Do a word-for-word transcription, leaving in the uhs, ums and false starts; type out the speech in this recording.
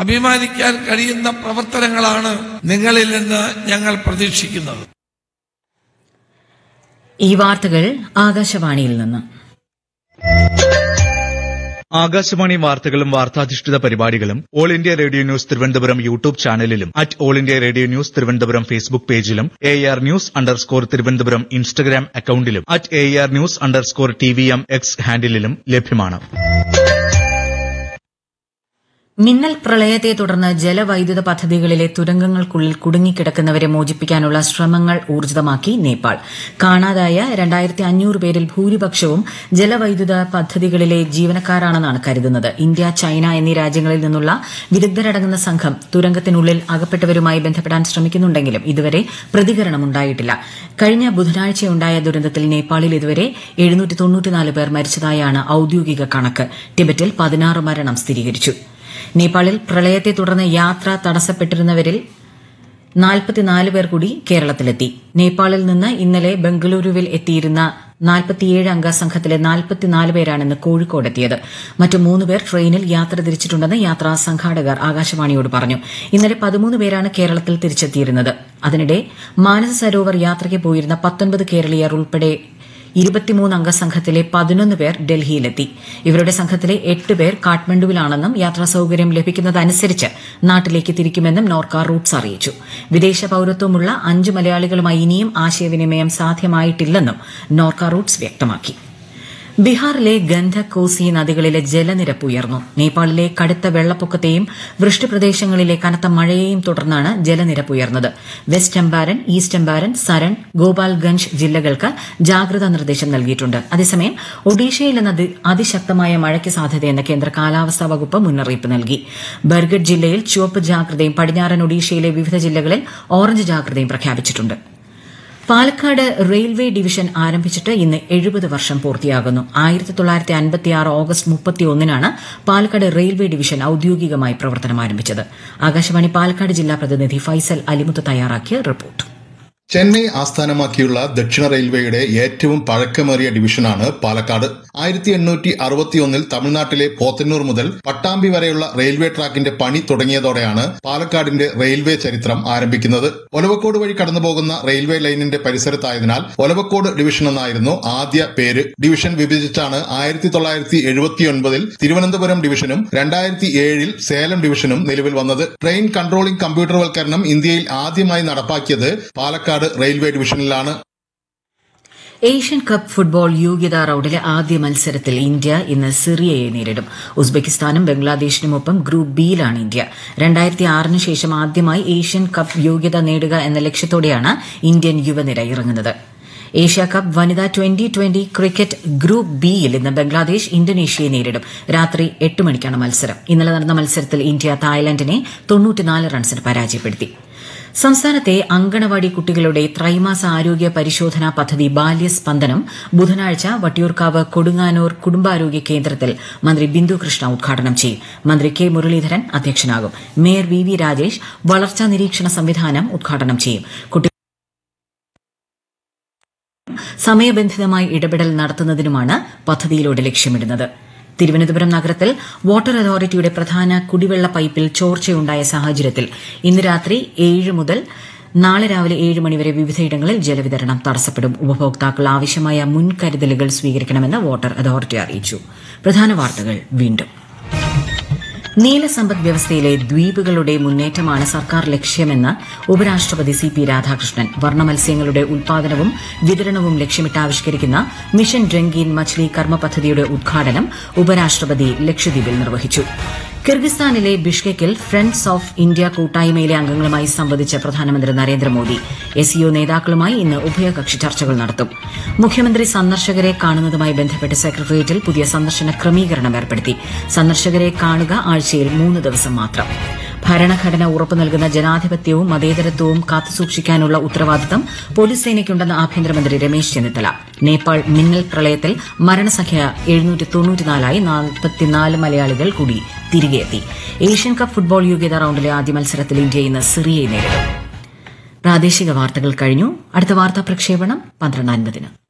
അഭിമാനിക്കാൻ കഴിയുന്ന പ്രവർത്തനങ്ങളാണ് നിങ്ങളിൽ നിന്ന് ഞങ്ങൾ പ്രതീക്ഷിക്കുന്നത്. ഈ വാർത്തകൾ ആകാശവാണിയിൽ നിന്ന്. ആകാശവാണി വാർത്തകളും വാർത്താധിഷ്ഠിത പരിപാടികളും all India radio news Thiruvananthapuram YouTube ചാനലിലും at all India radio news Thiruvananthapuram Facebook പേജിലും A R news underscore Thiruvananthapuram Instagram അക്കൌണ്ടിലും at A R news underscore T V M X ഹാൻഡിലും ലഭ്യമാണ്. മിന്നൽ പ്രളയത്തെ തുടർന്ന് ജലവൈദ്യുത പദ്ധതികളിലെ തുരങ്കങ്ങൾക്കുള്ളിൽ കുടുങ്ങിക്കിടക്കുന്നവരെ മോചിപ്പിക്കാനുള്ള ശ്രമങ്ങൾ ഊർജിതമാക്കി നേപ്പാൾ. കാണാതായ രണ്ടായിരത്തി അഞ്ഞൂറ് പേരിൽ ഭൂരിപക്ഷവും ജലവൈദ്യുത പദ്ധതികളിലെ ജീവനക്കാരാണെന്നാണ് കരുതുന്നത്. ഇന്ത്യ, ചൈന എന്നീ രാജ്യങ്ങളിൽ നിന്നുള്ള വിദഗ്ധരടങ്ങുന്ന സംഘം തുരങ്കത്തിനുള്ളിൽ അകപ്പെട്ടവരുമായി ബന്ധപ്പെടാൻ ശ്രമിക്കുന്നുണ്ടെങ്കിലും ഇതുവരെ പ്രതികരണമുണ്ടായിട്ടില്ല. കഴിഞ്ഞ ബുധനാഴ്ചയുണ്ടായ ദുരന്തത്തിൽ നേപ്പാളിൽ ഇതുവരെ എഴുന്നൂറ്റി തൊണ്ണൂറ്റിനാല് പേർ മരിച്ചതായാണ് ഔദ്യോഗിക കണക്ക്. ടിബറ്റിൽ പതിനാറ് മരണം സ്ഥിരീകരിച്ചു. നേപ്പാളിൽ പ്രളയത്തെ തുടർന്ന് യാത്ര തടസ്സപ്പെട്ടിരുന്നവരിൽ നാൽപ്പത്തിനാല് പേർ കൂടി കേരളത്തിലെത്തി. നേപ്പാളിൽ നിന്ന് ഇന്നലെ ബംഗളൂരുവിൽ എത്തിയിരുന്ന നാൽപ്പത്തിയേഴ് അംഗ സംഘത്തിലെ നാൽപ്പത്തിനാല് പേരാണ് ഇന്ന് കോഴിക്കോടെത്തിയത്. മറ്റ് മൂന്ന് പേർ ട്രെയിനിൽ യാത്ര തിരിച്ചിട്ടുണ്ടെന്ന് യാത്രാ സംഘാടകർ ആകാശവാണിയോട് പറഞ്ഞു. ഇന്നലെ പതിമൂന്ന് പേരാണ് കേരളത്തിൽ തിരിച്ചെത്തിയിരുന്നത്. അതിനിടെ മാനസ സരോവർ യാത്രയ്ക്ക് പോയിരുന്ന പത്തൊൻപത് കേരളീയർ ഉൾപ്പെടെ ഇരുപത്തിമൂന്ന് അംഗ സംഘത്തിലെ പതിനൊന്ന് പേർ ഡൽഹിയിലെത്തി. ഇവരുടെ സംഘത്തിലെ എട്ട് പേർ കാഠ്മണ്ഡുവിലാണെന്നും യാത്രാ സൌകര്യം ലഭിക്കുന്നതനുസരിച്ച് നാട്ടിലേക്ക് തിരിക്കുമെന്നും നോർക്ക റൂട്ട്സ് അറിയിച്ചു. വിദേശ പൌരത്വമുള്ള അഞ്ച് മലയാളികളുമായി ഇനിയും ആശയവിനിമയം സാധ്യമായിട്ടില്ലെന്നും നോർക്ക റൂട്ട്സ് വ്യക്തമാക്കി. ബീഹാറിലെ ഗണ്ഡക്, കോസി നദികളിലെ ജലനിരപ്പ് ഉയർന്നു. നേപ്പാളിലെ കടുത്ത വെള്ളപ്പൊക്കത്തെയും വൃഷ്ടിപ്രദേശങ്ങളിലെ കനത്ത മഴയെയും തുടർന്നാണ് ജലനിരപ്പ് ഉയർന്നത്. വെസ്റ്റ് ചമ്പാരൻ, ഈസ്റ്റ് ചമ്പാരൻ, സരൺ, ഗോപാൽഗഞ്ച് ജില്ലകൾക്ക് ജാഗ്രതാ നിർദ്ദേശം നൽകിയിട്ടുണ്ട്. അതേസമയം ഒഡീഷയിൽ ഇന്ന് അതിശക്തമായ മഴയ്ക്ക് സാധ്യതയെന്ന് കേന്ദ്ര കാലാവസ്ഥാ വകുപ്പ് മുന്നറിയിപ്പ് നൽകി. ബർഗഡ് ജില്ലയിൽ ചുവപ്പ് ജാഗ്രതയും പടിഞ്ഞാറൻ ഒഡീഷയിലെ വിവിധ ജില്ലകളിൽ ഓറഞ്ച് ജാഗ്രതയും പ്രഖ്യാപിച്ചിട്ടുണ്ട്. പാലക്കാട് റെയിൽവേ ഡിവിഷൻ ആരംഭിച്ചിട്ട് ഇന്ന് എഴുപത് വർഷം പൂർത്തിയാകുന്നു. ആയിരത്തി തൊള്ളായിരത്തി അൻപത്തിയാറ് ഓഗസ്റ്റ് മുപ്പത്തിയൊന്നിനാണ് പാലക്കാട് റെയിൽവേ ഡിവിഷൻ ഔദ്യോഗികമായി പ്രവർത്തനം ആരംഭിച്ചത്. ആകാശവാണി പാലക്കാട് ജില്ലാ പ്രതിനിധി ഫൈസൽ അലിമുത്ത് തയ്യാറാക്കിയ റിപ്പോർട്ട്. ചെന്നൈ ആസ്ഥാനമാക്കിയുള്ള ദക്ഷിണ റെയിൽവേയുടെ ഏറ്റവും പഴക്കമേറിയ ഡിവിഷനാണ് പാലക്കാട്. ആയിരത്തി എണ്ണൂറ്റി അറുപത്തിയൊന്നിൽ തമിഴ്നാട്ടിലെ പോത്തന്നൂർ മുതൽ പട്ടാമ്പി വരെയുള്ള റെയിൽവേ ട്രാക്കിന്റെ പണി തുടങ്ങിയതോടെയാണ് പാലക്കാടിന്റെ റെയിൽവേ ചരിത്രം ആരംഭിക്കുന്നത്. ഒലവക്കോട് വഴി കടന്നുപോകുന്ന റെയിൽവേ ലൈനിന്റെ പരിസരത്തായതിനാൽ ഒലവക്കോട് ഡിവിഷൻ എന്നായിരുന്നു ആദ്യ പേര്. ഡിവിഷൻ വിഭജിച്ചാണ് ആയിരത്തി തൊള്ളായിരത്തി എഴുപത്തിയൊൻപതിൽ തിരുവനന്തപുരം ഡിവിഷനും രണ്ടായിരത്തി ഏഴിൽ സേലം ഡിവിഷനും നിലവിൽ വന്നത്. ട്രെയിൻ കൺട്രോളിംഗ് കമ്പ്യൂട്ടർവൽക്കരണം ഇന്ത്യയിൽ ആദ്യമായി നടപ്പാക്കിയത് Palakkad railway ഡിവിഷനിലാണ്. Asian cup football യോഗ്യതാ റൌണ്ടിലെ ആദ്യ മത്സരത്തിൽ ഇന്ത്യ ഇന്ന് സിറിയയെ നേരിടും. ഉസ്ബെക്കിസ്ഥാനും ബംഗ്ലാദേശിനുമൊപ്പം ഗ്രൂപ്പ് ബിയിലാണ് ഇന്ത്യ. രണ്ടായിരത്തി ആറിന് ശേഷം ആദ്യമായി ഏഷ്യൻ കപ്പ് യോഗ്യത നേടുക എന്ന ലക്ഷ്യത്തോടെയാണ് ഇന്ത്യൻ യുവനിര ഇറങ്ങുന്നത്. ഏഷ്യ കപ്പ് വനിതാ ട്വന്റി ട്വന്റി ക്രിക്കറ്റ് ഗ്രൂപ്പ് ബിയിൽ ഇന്ന് ബംഗ്ലാദേശ് ഇന്തോനേഷ്യയെ നേരിടും. രാത്രി എട്ട് മണിക്കാണ് മത്സരം. ഇന്നലെ നടന്ന മത്സരത്തിൽ ഇന്ത്യ തായ്ലൻഡിനെ തൊണ്ണൂറ്റിനാല് റൺസിന് പരാജയപ്പെടുത്തി. സംസ്ഥാനത്തെ അങ്കണവാടി കുട്ടികളുടെ ത്രൈമാസ ആരോഗ്യ പരിശോധനാ പദ്ധതി ബാല്യസ്പന്ദനം ബുധനാഴ്ച വട്ടിയൂർക്കാവ് കൊടുങ്ങാനൂർ കുടുംബാരോഗ്യ കേന്ദ്രത്തിൽ മന്ത്രി ബിന്ദു കൃഷ്ണ ഉദ്ഘാടനം ചെയ്യും. മന്ത്രി K Muraleedharan അധ്യക്ഷനാകും. Mayor V V Rajesh വളർച്ചാ നിരീക്ഷണ സംവിധാനം ഉദ്ഘാടനം ചെയ്യും. സമയബന്ധിതമായി ഇടപെടൽ നടത്തുന്നതിനുമാണ് പദ്ധതിയിലൂടെ ലക്ഷ്യമിടുന്നത്. തിരുവനന്തപുരം നഗരത്തിൽ വാട്ടർ അതോറിറ്റിയുടെ പ്രധാന കുടിവെള്ള പൈപ്പിൽ ചോർച്ചയുണ്ടായ സാഹചര്യത്തിൽ ഇന്ന് രാത്രി ഏഴ് മുതൽ നാളെ രാവിലെ ഏഴ് മണിവരെ വിവിധയിടങ്ങളിൽ ജലവിതരണം തടസ്സപ്പെടും. ഉപഭോക്താക്കൾ ആവശ്യമായ മുൻകരുതലുകൾ സ്വീകരിക്കണമെന്ന് വാട്ടർ അതോറിറ്റി അറിയിച്ചു. പ്രധാന വാർത്തകൾ വീണ്ടും. നീലസമ്പദ് വ്യവസ്ഥയിലെ ദ്വീപുകളുടെ മുന്നേറ്റമാണ് സർക്കാർ ലക്ഷ്യമെന്ന് ഉപരാഷ്ട്രപതി സി പി രാധാകൃഷ്ണൻ. വർണ്ണമത്സ്യങ്ങളുടെ ഉൽപാദനവും വിതരണവും ലക്ഷ്യമിട്ട് ആവിഷ്കരിക്കുന്ന മിഷൻ രംഗീൻ മച്ച്ലി കർമ്മ പദ്ധതിയുടെ ഉദ്ഘാടനം ഉപരാഷ്ട്രപതി ലക്ഷദ്വീപിൽ നിർവഹിച്ചു. കിർഗിസ്ഥാനിലെ ബിഷ്കെക്കിൽ ഫ്രണ്ട്സ് ഓഫ് ഇന്ത്യ കൂട്ടായ്മയിലെ അംഗങ്ങളുമായി സംവദിച്ച പ്രധാനമന്ത്രി നരേന്ദ്രമോദി എസ്ഇഒ നേതാക്കളുമായി ഇന്ന് ഉഭയകക്ഷി ചർച്ചകൾ നടത്തും. മുഖ്യമന്ത്രി സന്ദർശകരെ കാണുന്നതുമായി ബന്ധപ്പെട്ട് സെക്രട്ടേറിയറ്റിൽ പുതിയ സന്ദർശന ക്രമീകരണം ഏർപ്പെടുത്തി. സന്ദർശകരെ കാണുക ആഴ്ചയിൽ മൂന്ന് ദിവസം മാത്രം. ഭരണഘടന ഉറപ്പു നൽകുന്ന ജനാധിപത്യവും മതേതരത്വവും കാത്തുസൂക്ഷിക്കാനുള്ള ഉത്തരവാദിത്തം പോലീസ് സേനയ്ക്കുണ്ടെന്ന് ആഭ്യന്തരമന്ത്രി രമേശ് ചെന്നിത്തല. നേപ്പാൾ മിന്നൽ പ്രളയത്തിൽ മരണസംഖ്യ എഴുന്നൂറ്റി തൊണ്ണൂറ്റിനാലായി നാൽപ്പത്തിനാല് മലയാളികൾ കൂടി തിരികെയെത്തി. ഏഷ്യൻ കപ്പ് ഫുട്ബോൾ യോഗ്യതാ റൌണ്ടിലെ ആദ്യ മത്സരത്തിൽ ഇന്ത്യ ഇന്ന് സിറിയയെ നേരിടും. പ്രാദേശിക വാർത്തകൾ കഴിഞ്ഞു. അടുത്ത വാർത്താ പ്രക്ഷേപണം പന്ത്രണ്ട് അൻപതിന്.